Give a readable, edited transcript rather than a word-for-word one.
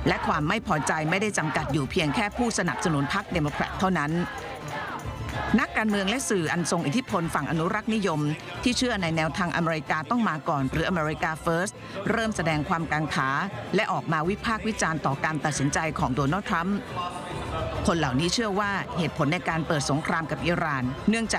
และความไม่พอใจไม่ได้จำกัดอยู่เพียงแค่ผู้สนับสนุนพรรคเดโมแครตเท่านั้นนักการเมืองและสื่ออันทรงอิทธิพลฝั่งอนุรักษ์นิยมที่เชื่อในแนวทางอเมริกาต้องมาก่อนหรืออเมริกา First เริ่มแสดงความกังขาและออกมาวิพากษ์วิจารณ์ต่อการตัดสินใจของโดนัลด์ทรัมป์คนเหล่านี้เชื่อว่าเหตุผลในการเปิดสงครามกับอิหร่านเนื่องจาก